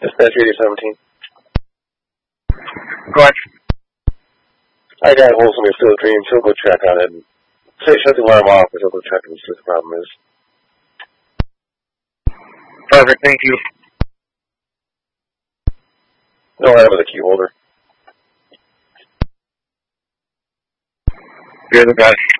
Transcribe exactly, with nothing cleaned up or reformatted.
Dispatch eighty seventeen. Go ahead. I got a hold of somebody still dream. She'll go check on it. Say shut the alarm off, but she'll go check and see what the problem is. Perfect, thank you. No, I have the key holder. You're the best.